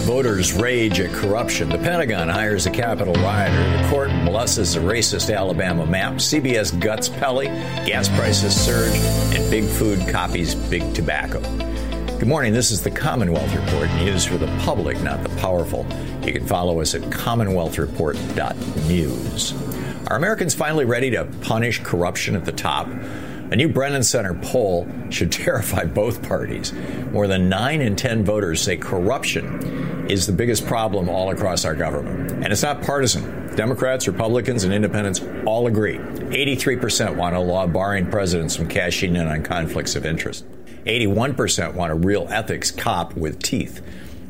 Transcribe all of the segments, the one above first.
Voters rage at corruption. The Pentagon hires a Capitol rioter. The court blesses a racist Alabama map. CBS guts Pele. Gas prices surge. And Big Food copies Big Tobacco. Good morning. This is the Commonwealth Report, news for the public, not the powerful. You can follow us at commonwealthreport.news. Are Americans finally ready to punish corruption at the top? A new Brennan Center poll should terrify both parties. More than 9 in 10 voters say corruption is the biggest problem all across our government. And it's not partisan. Democrats, Republicans, and independents all agree. 83% want a law barring presidents from cashing in on conflicts of interest. 81% want a real ethics cop with teeth.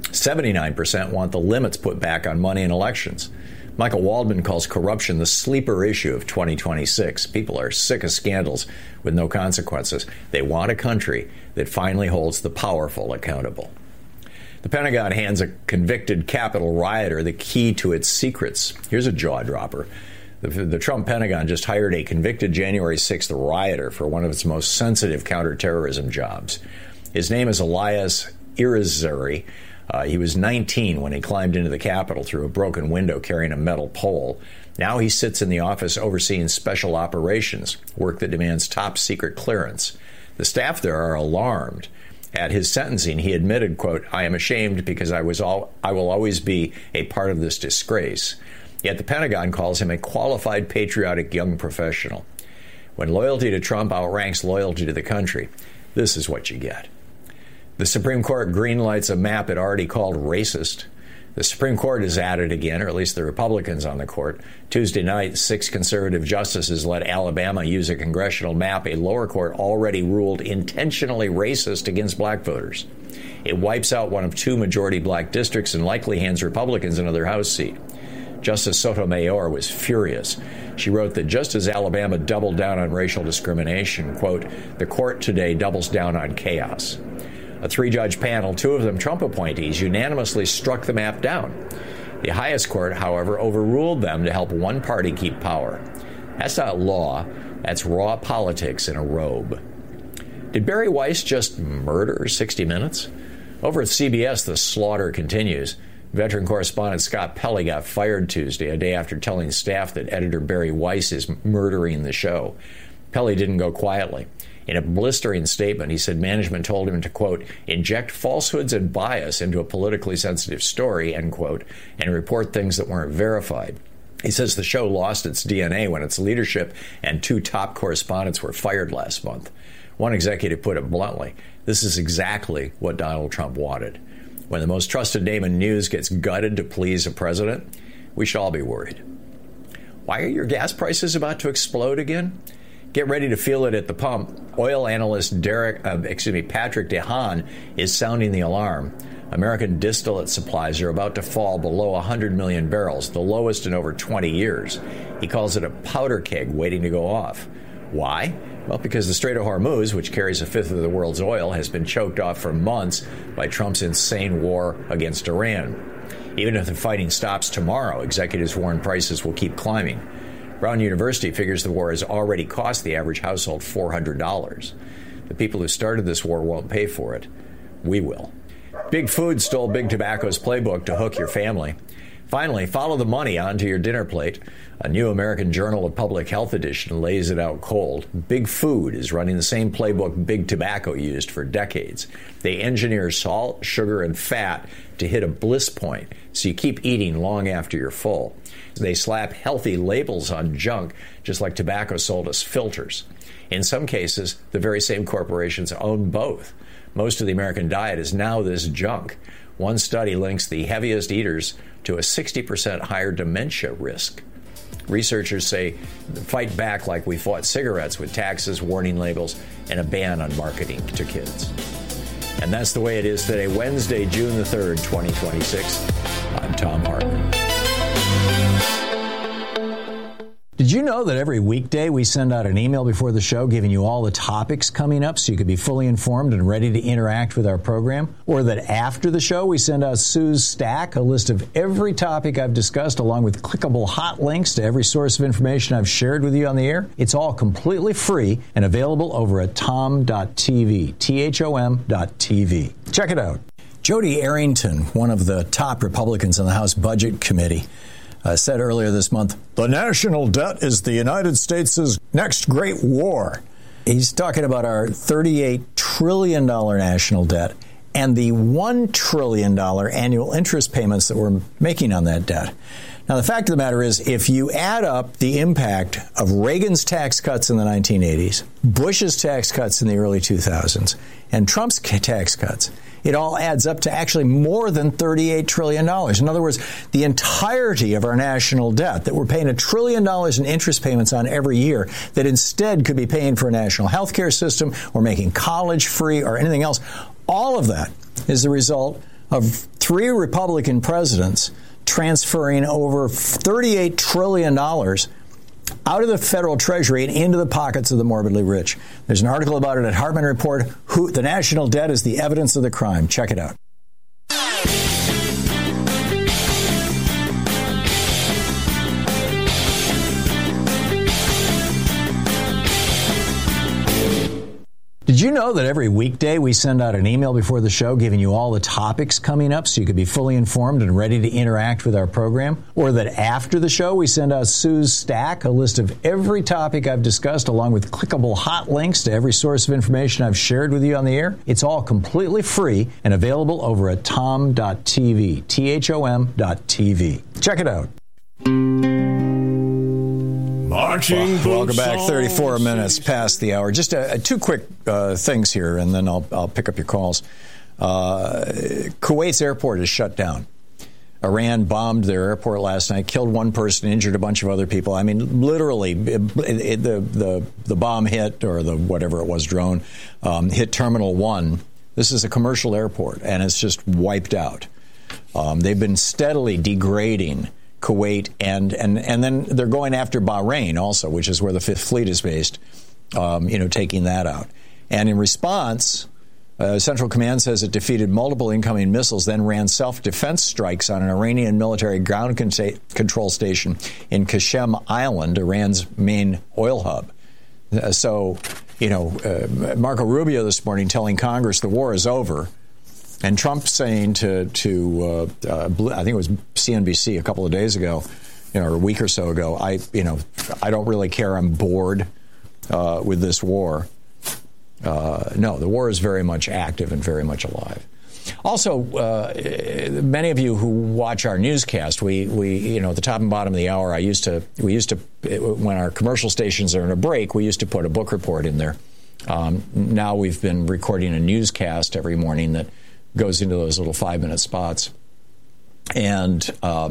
79% want the limits put back on money in elections. Michael Waldman calls corruption the sleeper issue of 2026. People are sick of scandals with no consequences. They want a country that finally holds the powerful accountable. The Pentagon hands a convicted Capitol rioter the key to its secrets. Here's a jaw-dropper. The Trump Pentagon just hired a convicted January 6th rioter for one of its most sensitive counterterrorism jobs. His name is Elias Irizarry. He was 19 when he climbed into the Capitol through a broken window carrying a metal pole. Now he sits in the office overseeing special operations, work that demands top secret clearance. The staff there are alarmed. At his sentencing, he admitted, quote, "I am ashamed because I will always be a part of this disgrace." Yet the Pentagon calls him a qualified, patriotic young professional. When loyalty to Trump outranks loyalty to the country, this is what you get. The Supreme Court greenlights a map it already called racist. The Supreme Court is at it again, or at least the Republicans on the court. Tuesday night, 6 conservative justices let Alabama use a congressional map a lower court already ruled intentionally racist against black voters. It wipes out one of 2 majority black districts and likely hands Republicans another House seat. Justice Sotomayor was furious. She wrote that just as Alabama doubled down on racial discrimination, quote, "the court today doubles down on chaos." A 3-judge panel, 2 of them Trump appointees, unanimously struck the map down. The highest court, however, overruled them to help one party keep power. That's not law. That's raw politics in a robe. Did Barry Weiss just murder 60 Minutes? Over at CBS, the slaughter continues. Veteran correspondent Scott Pelley got fired Tuesday, a day after telling staff that editor Barry Weiss is murdering the show. Pelley didn't go quietly. In a blistering statement, he said management told him to, quote, "inject falsehoods and bias into a politically sensitive story," end quote, and report things that weren't verified. He says the show lost its DNA when its leadership and 2 top correspondents were fired last month. One executive put it bluntly, this is exactly what Donald Trump wanted. When the most trusted name in news gets gutted to please a president, we should all be worried. Why are your gas prices about to explode again? Get ready to feel it at the pump. Oil analyst Patrick DeHaan is sounding the alarm. American distillate supplies are about to fall below 100 million barrels, the lowest in over 20 years. He calls it a powder keg waiting to go off. Why? Well, because the Strait of Hormuz, which carries 1/5 of the world's oil, has been choked off for months by Trump's insane war against Iran. Even if the fighting stops tomorrow, executives warn prices will keep climbing. Brown University figures the war has already cost the average household $400. The people who started this war won't pay for it. We will. Big Food stole Big Tobacco's playbook to hook your family. Finally, follow the money onto your dinner plate. A new American Journal of Public Health edition lays it out cold. Big Food is running the same playbook Big Tobacco used for decades. They engineer salt, sugar, and fat to hit a bliss point so you keep eating long after you're full. They slap healthy labels on junk, just like tobacco sold us filters. In some cases, the very same corporations own both. Most of the American diet is now this junk. One study links the heaviest eaters to a 60% higher dementia risk. Researchers say fight back like we fought cigarettes with taxes, warning labels, and a ban on marketing to kids. And that's the way it is today, Wednesday, June the 3rd, 2026. I'm Tom Hartman. Did you know that every weekday we send out an email before the show giving you all the topics coming up so you can be fully informed and ready to interact with our program? Or that after the show we send out Sue's Stack, a list of every topic I've discussed along with clickable hot links to every source of information I've shared with you on the air? It's all completely free and available over at tom.tv, THOM.tv. Check it out. Jody Arrington, one of the top Republicans on the House Budget Committee, said earlier this month, the national debt is the United States' next great war. He's talking about our $38 trillion national debt and the $1 trillion annual interest payments that we're making on that debt. Now, the fact of the matter is, if you add up the impact of Reagan's tax cuts in the 1980s, Bush's tax cuts in the early 2000s, and Trump's tax cuts, it all adds up to actually more than $38 trillion. In other words, the entirety of our national debt that we're paying $1 trillion in interest payments on every year that instead could be paying for a national health care system or making college free or anything else, all of that is the result of 3 Republican presidents transferring over $38 trillion out of the federal treasury and into the pockets of the morbidly rich. There's an article about it at Hartman Report, The National Debt is the Evidence of the Crime. Check it out. Did you know that every weekday we send out an email before the show giving you all the topics coming up so you could be fully informed and ready to interact with our program? Or that after the show we send out Sue's Stack, a list of every topic I've discussed along with clickable hot links to every source of information I've shared with you on the air? It's all completely free and available over at tom.tv, THOM.tv. Check it out. Welcome back. 34 minutes past the hour. Just 2 quick things here, and then I'll pick up your calls. Kuwait's airport is shut down. Iran bombed their airport last night, killed 1 person, injured a bunch of other people. I mean, literally, the bomb hit, or the whatever it was, drone, hit Terminal 1. This is a commercial airport, and it's just wiped out. They've been steadily degrading Kuwait, and then they're going after Bahrain also, which is where the Fifth Fleet is based, taking that out. And in response, Central Command says it defeated multiple incoming missiles, then ran self-defense strikes on an Iranian military ground control station in Qashem Island, Iran's main oil hub. Marco Rubio this morning telling Congress the war is over. And Trump saying to I think it was CNBC a couple of days ago, or a week or so ago, I don't really care. I'm bored with this war. No, the war is very much active and very much alive. Also, many of you who watch our newscast, we at the top and bottom of the hour, we used to when our commercial stations are in a break, we used to put a book report in there. Now we've been recording a newscast every morning that goes into those little 5-minute spots. And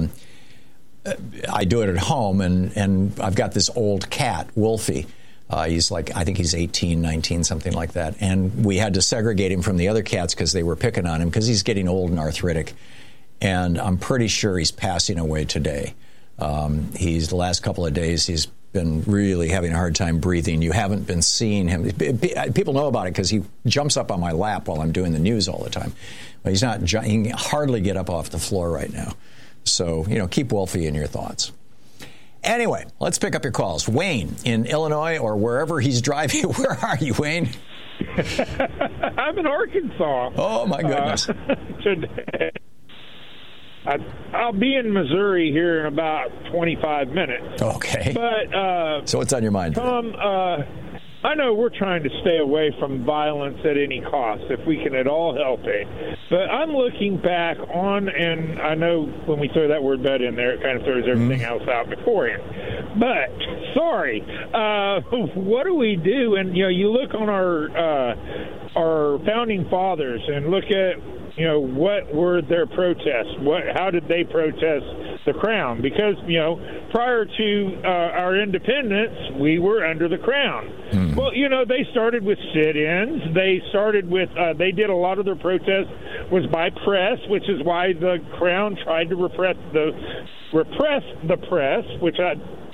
I do it at home, and I've got this old cat, Wolfie. He's I think he's 18, 19, something like that. And we had to segregate him from the other cats because they were picking on him because he's getting old and arthritic. And I'm pretty sure he's passing away today. The last couple of days, he's been really having a hard time breathing. You haven't been seeing him. People know about it because he jumps up on my lap while I'm doing the news all the time. But he can hardly get up off the floor right now. So, keep Wolfie in your thoughts. Anyway, let's pick up your calls. Wayne in Illinois or wherever he's driving. Where are you, Wayne? I'm in Arkansas. Oh, my goodness. Today. I'll be in Missouri here in about 25 minutes. Okay. But so what's on your mind? Tom, I know we're trying to stay away from violence at any cost, if we can at all help it. But I'm looking back on, and I know when we throw that word "but" in there, it kind of throws everything else out beforehand. But sorry, what do we do? And you look on our founding fathers and look at. What were their protests? How did they protest the crown? Because, prior to our independence, we were under the crown. Mm. Well, they started with sit-ins. They started with, they did a lot of their protests was by press, which is why the crown tried to repress the press, which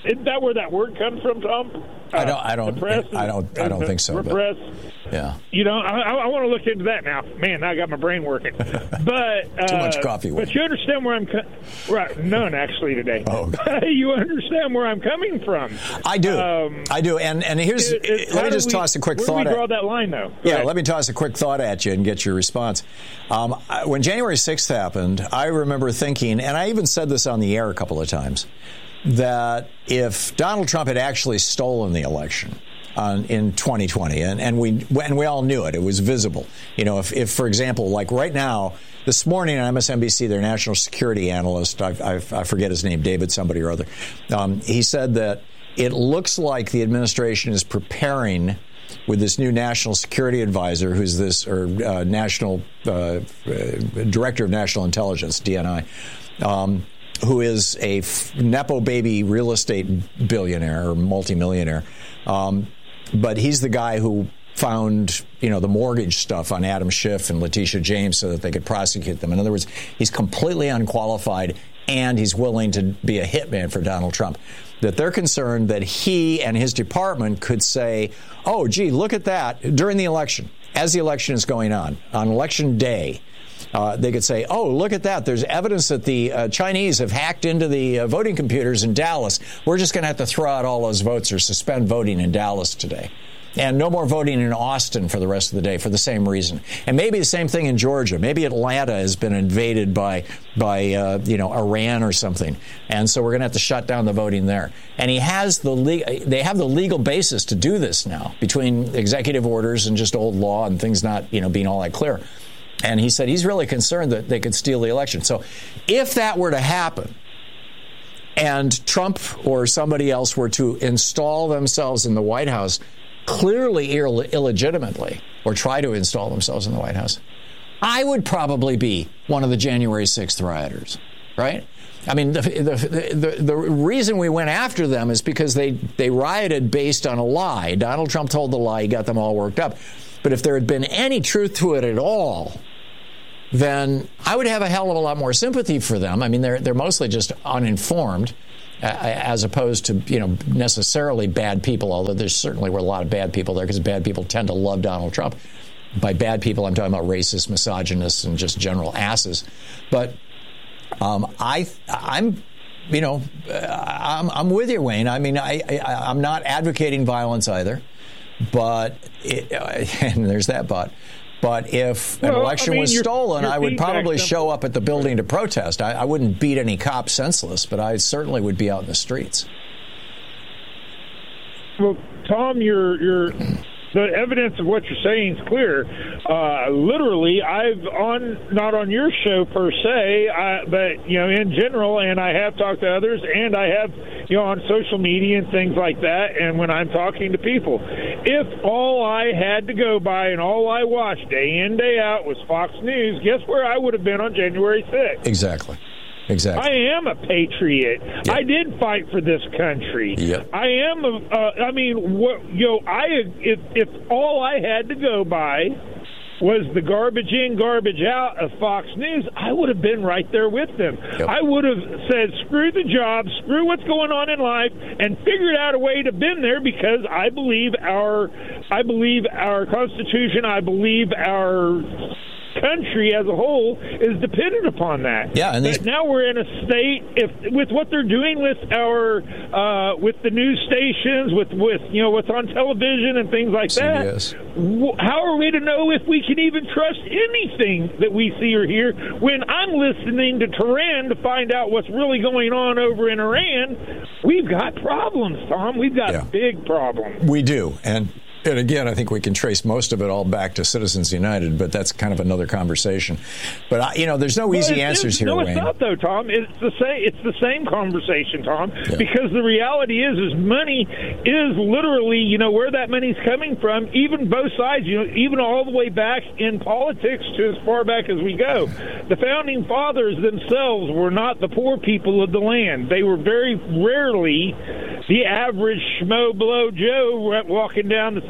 Isn't that where that word comes from, Tom? I don't think so. Repress. Yeah. I want to look into that now. Man, now I got my brain working. But too much coffee. But you understand where I'm right? None actually today. Oh. You understand where I'm coming from? I do. I do. And here's let me just toss a quick thought. Where do we draw that line, though? Yeah. Let me toss a quick thought at you and get your response. When January 6th happened, I remember thinking, and I even said this on the air a couple of times, that if Donald Trump had actually stolen the election in 2020, and we all knew it was visible. If for example, like right now, this morning on MSNBC, their national security analyst, I forget his name, David somebody or other, he said that it looks like the administration is preparing with this new national security advisor, who's this national director of national intelligence, DNI. Who is a Nepo baby real estate billionaire or multimillionaire. But he's the guy who found, the mortgage stuff on Adam Schiff and Letitia James so that they could prosecute them. In other words, he's completely unqualified and he's willing to be a hitman for Donald Trump. That they're concerned that he and his department could say, oh, gee, look at that during the election, as the election is going on election day. They could say, oh, look at that. There's evidence that the Chinese have hacked into the voting computers in Dallas. We're just going to have to throw out all those votes or suspend voting in Dallas today. And no more voting in Austin for the rest of the day for the same reason. And maybe the same thing in Georgia. Maybe Atlanta has been invaded by Iran or something. And so we're going to have to shut down the voting there. And they have the legal basis to do this now between executive orders and just old law and things not, being all that clear. And he said he's really concerned that they could steal the election. So if that were to happen and Trump or somebody else were to install themselves in the White House clearly illegitimately or try to install themselves in the White House, I would probably be one of the January 6th rioters, right? I mean, the reason we went after them is because they rioted based on a lie. Donald Trump told the lie. He got them all worked up. But if there had been any truth to it at all, then I would have a hell of a lot more sympathy for them. I mean, they're mostly just uninformed, as opposed to, necessarily bad people, although there certainly were a lot of bad people there because bad people tend to love Donald Trump. By bad people, I'm talking about racist, misogynists, and just general asses. But I'm with you, Wayne. I mean, I'm not advocating violence either. But, and there's that but if an election was stolen, I would probably show up at the building to protest. I wouldn't beat any cop senseless, but I certainly would be out in the streets. Well, Tom, the evidence of what you're saying is clear. Literally, not on your show per se, but in general, and I have talked to others, and I have on social media and things like that, and when I'm talking to people, if all I had to go by and all I watched day in, day out was Fox News, guess where I would have been on January 6th? Exactly. I am a patriot. Yep. I did fight for this country. Yep. I am if all I had to go by was the garbage in, garbage out of Fox News, I would have been right there with them. Yep. I would have said, screw the job, screw what's going on in life, and figured out a way to been there because I believe our Constitution, I believe our country as a whole is dependent upon that. Yeah, and but now we're in a state with what they're doing with with the news stations, with what's on television and things like CBS. that. How are we to know if we can even trust anything that we see or hear when I'm listening to Tehran to find out what's really going on over in Iran? We've got problems, Tom. We've got big problems. We do, and again, I think we can trace most of it all back to Citizens United, but that's kind of another conversation. But there's no easy answers here, Wayne. No, it's not, though, Tom. It's the same conversation, Tom. Yeah. Because the reality is money is literally, where that money's coming from. Even both sides, even all the way back in politics to as far back as we go. The founding fathers themselves were not the poor people of the land. They were very rarely the average schmo below Joe walking down the side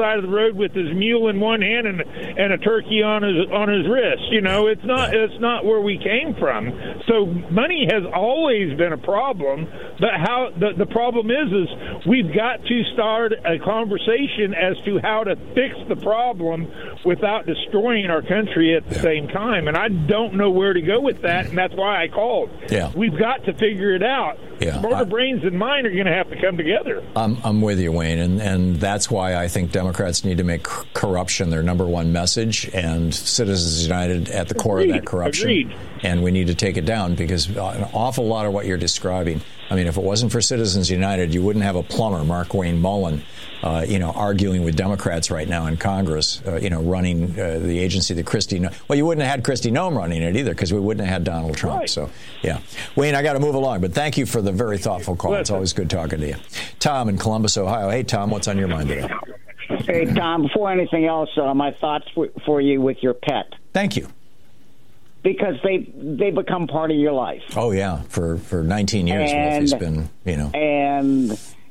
side of the road with his mule in one hand and a turkey on his wrist. It's not where we came from. So money has always been a problem, but how the problem is we've got to start a conversation as to how to fix the problem without destroying our country at the same time. And I don't know where to go with that, and that's why I called. Yeah. We've got to figure it out. Yeah. Smarter brains than mine are going to have to come together. I'm with you, Wayne, and that's why I think Democrats need to make corruption their number one message, and Citizens United at the core of that corruption. Agreed. And we need to take it down, because an awful lot of what you're describing, I mean, if it wasn't for Citizens United, you wouldn't have a plumber, Markwayne Mullin, arguing with Democrats right now in Congress, running the agency that Kristi Noem. Well, you wouldn't have had Kristi Noem running it either, because we wouldn't have had Donald Trump. Right. So, yeah. Wayne, I got to move along, but thank you for the very thoughtful call. It's always good talking to you. Tom in Columbus, Ohio. Hey, Tom, what's on your mind today? Hey, Tom, before anything else, my thoughts for you with your pet. Thank you. Because they become part of your life. Oh, yeah. For 19 years, Wolfie's been, And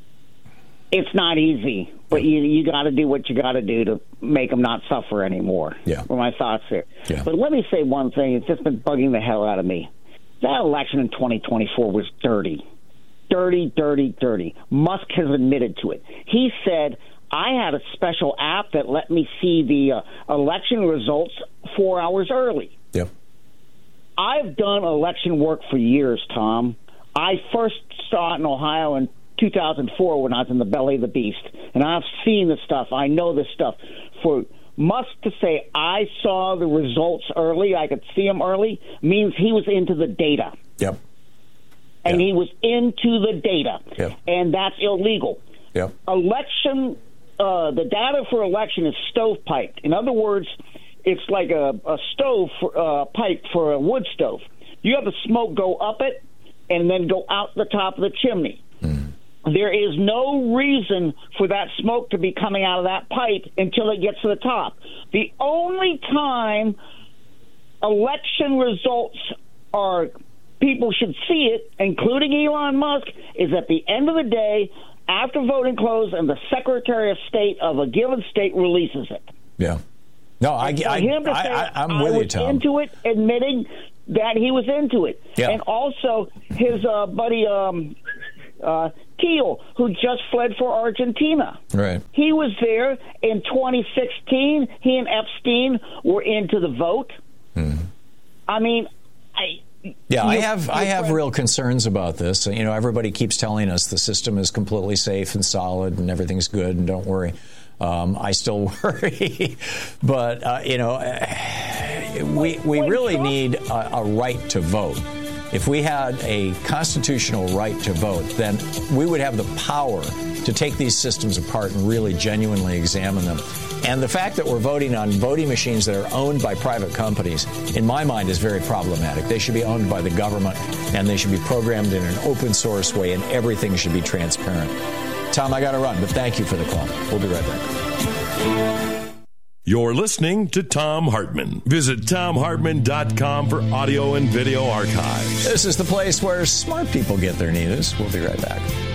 it's not easy, but you got to do what you got to do to make them not suffer anymore. Yeah. Were my thoughts there. Yeah. But let me say one thing. It's just been bugging the hell out of me. That election in 2024 was dirty. Dirty, dirty, dirty. Musk has admitted to it. He said, I had a special app that let me see the election results 4 hours early. Yep. I've done election work for years, Tom. I first saw it in Ohio in 2004 when I was in the belly of the beast, and I've seen the stuff. I know this stuff. For Musk to say, I saw the results early, I could see them early, means he was into the data. Yep. And he was into the data. Yep. And that's illegal. Yep. Election, the data for election is stovepiped. In other words, it's like a stove pipe for a wood stove. You have the smoke go up it and then go out the top of the chimney. Mm. There is no reason for that smoke to be coming out of that pipe until it gets to the top. The only time election results are people should see it, including Elon Musk, is at the end of the day after voting closes and the Secretary of State of a given state releases it. Yeah. No, I'm with you, Tom. Into it, admitting that he was into it. Yeah. And also his buddy Thiel, who just fled for Argentina. Right. He was there in 2016. He and Epstein were into the vote. Mm. I mean, I have real concerns about this. Everybody keeps telling us the system is completely safe and solid and everything's good and don't worry. I still worry, but we really need a right to vote. If we had a constitutional right to vote, then we would have the power to take these systems apart and really genuinely examine them. And the fact that we're voting on voting machines that are owned by private companies, in my mind, is very problematic. They should be owned by the government, and they should be programmed in an open source way, and everything should be transparent. Tom, I got to run, but thank you for the call. We'll be right back. You're listening to Thom Hartmann. Visit ThomHartmann.com for audio and video archives. This is the place where smart people get their news. We'll be right back.